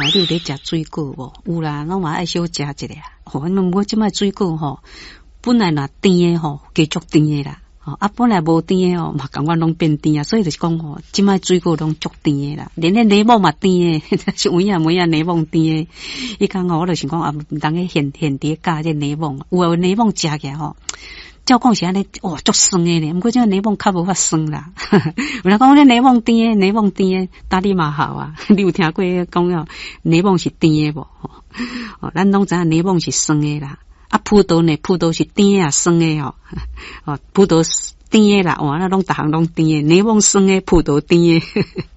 你有在食水果无？有啦，咱嘛爱少食一下。因为我即摆水果吼，本来若甜的吼，加足甜的啦。本来无甜的嘛感觉拢变甜啊，所以就是讲吼，即摆水果拢足甜的啦，连柠檬嘛甜的，是有影柠檬甜的。伊讲我就想讲毋当去现伫加这柠檬，有柠檬食起来吼。照讲是安尼，哇，足酸诶呢。毋过这柠檬较无法酸啦。有人讲这柠檬甜诶，柠檬甜诶，打你嘛好啊。你有听过讲哦，柠檬是甜诶无？咱拢知影柠檬是酸诶啦。葡萄呢？葡萄是甜啊，酸诶哦。葡萄甜诶啦，哇，那拢逐项拢甜诶。柠檬酸诶，葡萄甜诶。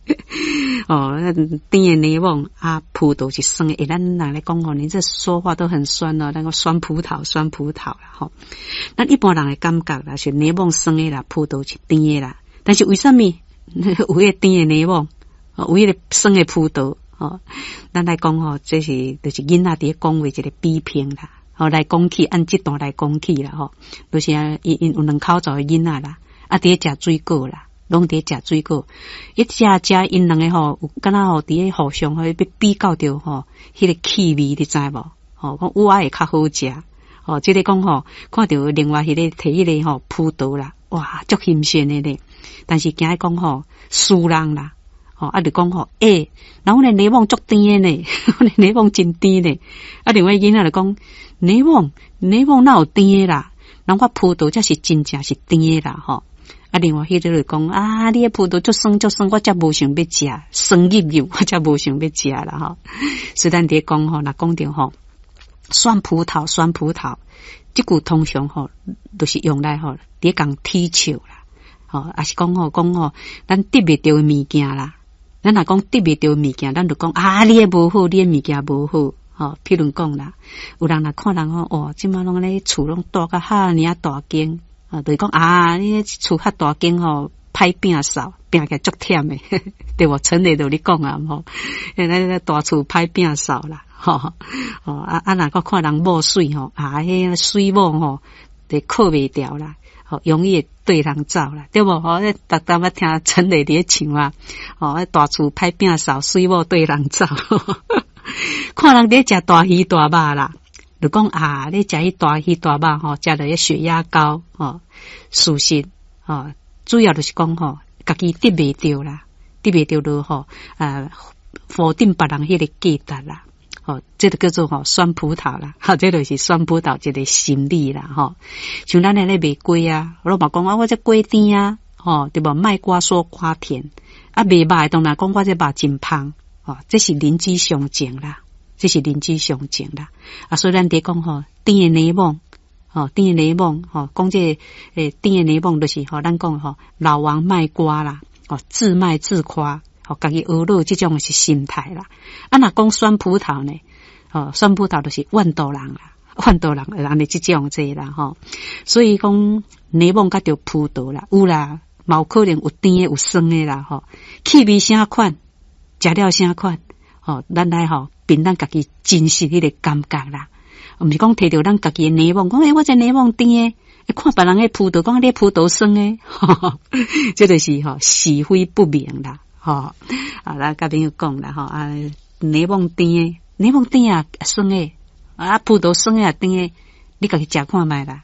甜诶柠檬葡萄是酸诶。咱人来讲你这说话都很酸哦，那个酸葡萄啦吼。咱一般人的感觉啦，是柠檬酸诶啦，葡萄是甜诶啦。但是为什么有迄个甜诶柠檬，有迄个酸诶葡萄？咱来讲这是就是囡仔伫讲话一个比拼啦。来讲起，按这段来讲起啦就是因有两口罩的囡仔啦，伫食水果啦，拢伫食水果，一食因两个有敢若伫互相要比较着迄个气味，你知无？讲有会较好食。即个讲看到另外迄个摕迄个葡萄啦，哇，足新鲜的咧。但是惊讲输人啦。就讲然后呢，柠檬足甜的呢，柠檬真甜的。另外囡仔就讲，柠檬哪有甜的啦？人我葡萄才是真正是甜的啦，另外迄个就讲你的葡萄足酸，我才无想要食，酸入，我才无想要食啦，虽然伫讲若讲着酸葡萄，这句通常都是用来伫讲踢球啦，也是讲咱得袂着的物件啦。咱若讲得袂着物件，咱就讲你诶无好，你诶物件无好。譬如讲啦，有人若看人即马拢咧厝拢大甲哈尔大间，就是讲你厝较大间歹摒扫，摒起来足忝诶，对无？陈磊就咧讲咱大厝歹摒扫啦，若个看人某水迄水某就靠袂掉啦。容易对人走啦，对无？逐当要听陈磊咧唱大厝歹摒扫，水某对人走。看人咧食大鱼大肉啦，就讲咧食迄大鱼大肉食着迄血压高事实主要就是讲家己得袂着啦，得袂着就否定别人迄个价值啦。这个叫做酸葡萄啦，这就是酸葡萄一个心理啦，像咱咧卖粿我嘛讲我这粿甜对无？卖瓜说瓜甜卖肉当然讲我这肉真芳这是邻居相情啦，所以咱伫讲甜的柠檬讲这甜的柠檬就是咱讲老王卖瓜啦，自卖自夸。家己学乐这种是心态啦。若讲酸葡萄呢？酸葡萄就是万多人啦，安尼这种这啦所以讲柠檬甲着葡萄啦，有啦，嘛有可能有甜的有酸的啦气味啥款，食了啥款咱来凭咱家己真实迄个感觉啦。毋是讲摕着咱家己的柠檬，讲我这柠檬甜的。看别人的葡萄，讲你葡萄酸的，这就是是非不明啦。咱甲朋友讲啦柠檬甜的酸的葡萄酸的甜的，你家己食看觅啦，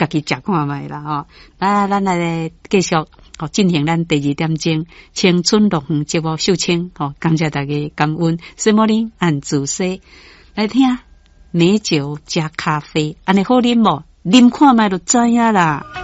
咱来继续进行咱第二点钟青春乐园节目秀清感谢大家感恩什么呢？按自西来听美酒加咖啡，安尼好啉无？啉看觅就知影啦。